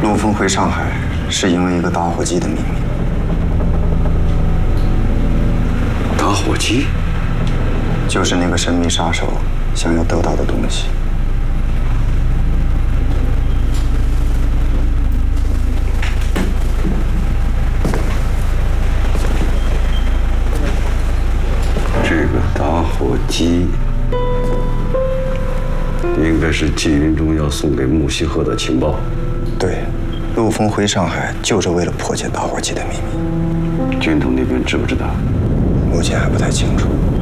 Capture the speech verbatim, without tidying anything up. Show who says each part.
Speaker 1: 陆丰回上海是因为一个打火机的秘密。
Speaker 2: 打火机？
Speaker 1: 就是那个神秘杀手想要得到的东西。
Speaker 2: 这个打火机应该是纪云中要送给穆西鹤的情报。
Speaker 1: 对，陆丰回上海就是为了破解打火机的秘密。
Speaker 2: 军统那边知不知道？
Speaker 1: 目前还不太清楚。